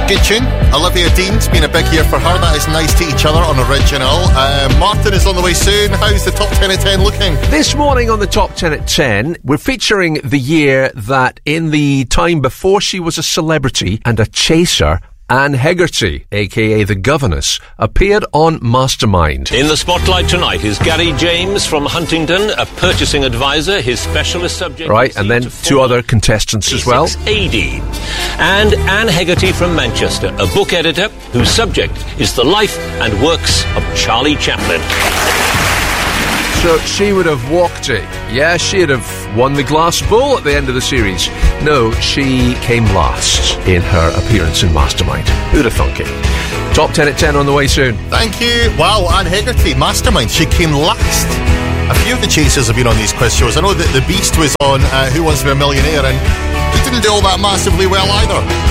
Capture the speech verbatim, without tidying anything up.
Good tune. Olivia Dean's been a big year for her. That is Nice to Each Other on original. Uh, Martin is on the way soon. How's the top ten at ten looking? This morning on the top ten at ten, we're featuring the year that in the time before she was a celebrity and a chaser, Anne Hegarty, aka The Governess, appeared on Mastermind. In the spotlight tonight is Gary James from Huntingdon, a purchasing advisor. His specialist subject... Right, and then two other contestants as well. A D. And Anne Hegarty from Manchester, a book editor whose subject is the life and works of Charlie Chaplin. So she would have walked it. Yeah, she'd have won the glass bowl at the end of the series. No, she came last in her appearance in Mastermind. Who'd have thunk it? Top ten at ten on the way soon. Thank you. Wow, Anne Hegarty, Mastermind. She came last. A few of the chasers have been on these quiz shows. I know that The Beast was on uh, Who Wants to Be a Millionaire, and he didn't do all that massively well either.